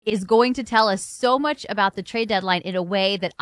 is going to tell us so much about the trade deadline in a way that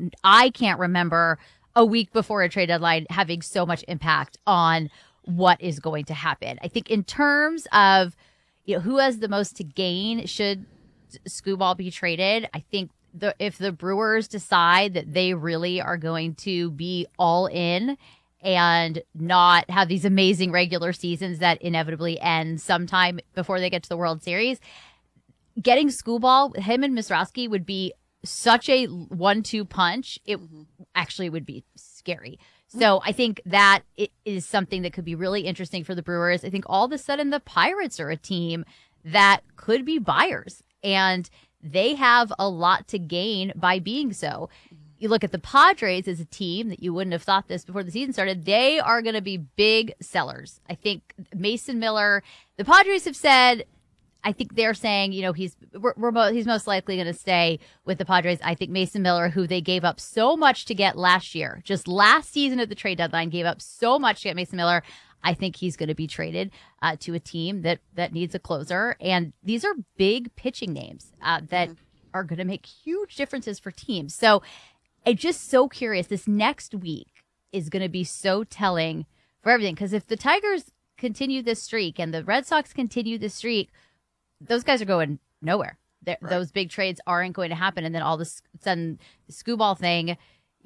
I can't remember a week before a trade deadline having so much impact on what is going to happen. I think in terms of, who has the most to gain should Skubal be traded, I think if the Brewers decide that they really are going to be all in and not have these amazing regular seasons that inevitably end sometime before they get to the World Series, getting Skubal, him and Mizrachi would be such a 1-2 punch. It actually would be scary. So I think that it is something that could be really interesting for the Brewers. I think all of a sudden the Pirates are a team that could be buyers, and they have a lot to gain by being so. You look at the Padres as a team that you wouldn't have thought this before the season started. They are going to be big sellers. I think Mason Miller, the Padres have said, I think they're saying, he's most likely going to stay with the Padres. I think Mason Miller, who they gave up so much to get last year, just last season at the trade deadline, gave up so much to get Mason Miller. I think he's going to be traded to a team that needs a closer. And these are big pitching names that are going to make huge differences for teams. So I'm just so curious. This next week is going to be so telling for everything. Because if the Tigers continue this streak and the Red Sox continue this streak, those guys are going nowhere. Right. Those big trades aren't going to happen. And then all of a sudden, the Skubal thing,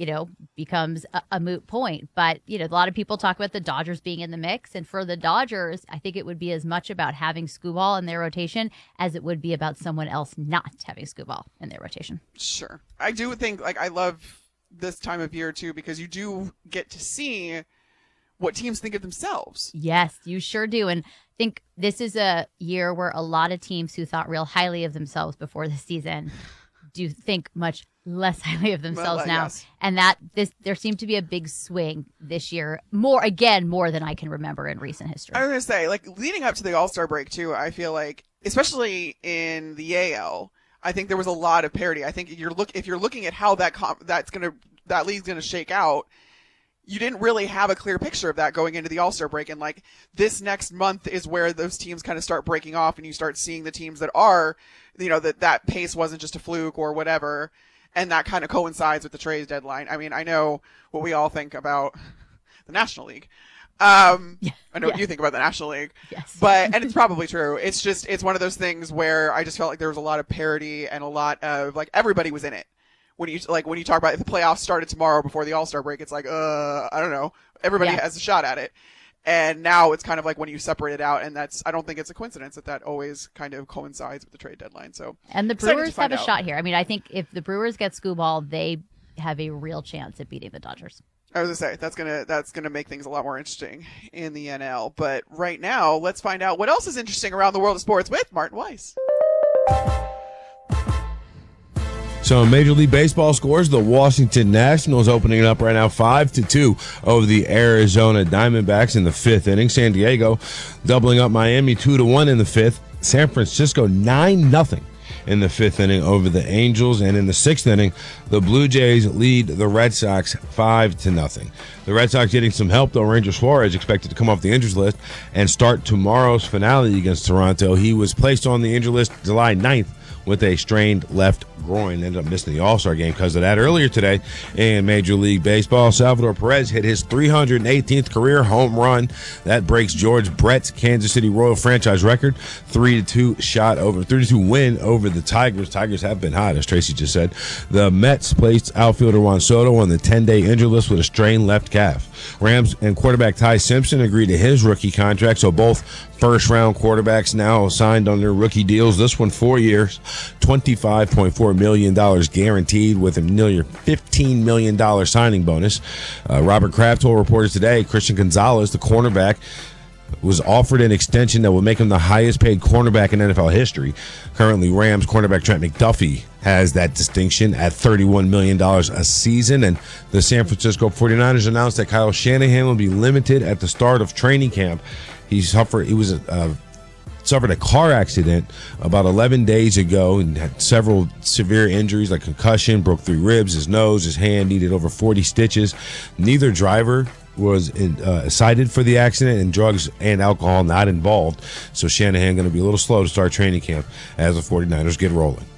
becomes a moot point. But, a lot of people talk about the Dodgers being in the mix. And for the Dodgers, I think it would be as much about having Skubal in their rotation as it would be about someone else not having Skubal in their rotation. Sure. I do think, I love this time of year, too, because you do get to see what teams think of themselves. Yes, you sure do. And I think this is a year where a lot of teams who thought real highly of themselves before the season do think much less highly of themselves now. Yes. And there seemed to be a big swing this year, more than I can remember in recent history. I was going to say, leading up to the All-Star break, too, I feel like, especially in the AL, I think there was a lot of parity. I think if you're looking at how that league's going to shake out, you didn't really have a clear picture of that going into the All-Star break. And this next month is where those teams kind of start breaking off, and you start seeing the teams that are, that pace wasn't just a fluke or whatever. And that kind of coincides with the trade deadline. I mean, I know what we all think about the National League. I know what you think about the National League. Yes. And it's probably true. It's one of those things where I just felt like there was a lot of parity and a lot of, everybody was in it. When you talk about if the playoffs started tomorrow before the All-Star break, it's I don't know. Everybody has a shot at it. And now it's kind of when you separate it out, and I don't think it's a coincidence that always kind of coincides with the trade deadline. So, and the Brewers have a shot here. I mean, I think if the Brewers get Skubal, they have a real chance at beating the Dodgers. I was going to say, that's gonna make things a lot more interesting in the NL. But right now, let's find out what else is interesting around the world of sports with Martin Weiss. So in Major League Baseball scores, the Washington Nationals opening it up right now 5-2 over the Arizona Diamondbacks in the fifth inning. San Diego doubling up Miami 2-1 in the fifth. San Francisco 9-0 in the fifth inning over the Angels. And in the sixth inning, the Blue Jays lead the Red Sox 5-0. The Red Sox getting some help, though. Ranger Suarez expected to come off the injured list and start tomorrow's finale against Toronto. He was placed on the injured list July 9th with a strained left groin. Ended up missing the All-Star game because of that. Earlier today in Major League Baseball, Salvador Perez hit his 318th career home run. That breaks George Brett's Kansas City Royal franchise record. 3-2 win over the Tigers. Tigers have been hot, as Tracy just said. The Mets placed outfielder Juan Soto on the 10-day injured list with a strained left calf. Rams and quarterback Ty Simpson agreed to his rookie contract, so both first-round quarterbacks now signed on their rookie deals. This one 4 years, $25.4 million guaranteed with a nearly $15 million signing bonus. Robert Kraft told reporters today Christian Gonzalez, the cornerback, was offered an extension that will make him the highest-paid cornerback in NFL history. Currently, Rams cornerback Trent McDuffie has that distinction at $31 million a season. And the San Francisco 49ers announced that Kyle Shanahan will be limited at the start of training camp. He suffered a car accident about 11 days ago and had several severe injuries like concussion, broke 3 ribs, his nose, his hand, needed over 40 stitches. Neither driver was cited for the accident, and drugs and alcohol not involved. So Shanahan going to be a little slow to start training camp as the 49ers get rolling.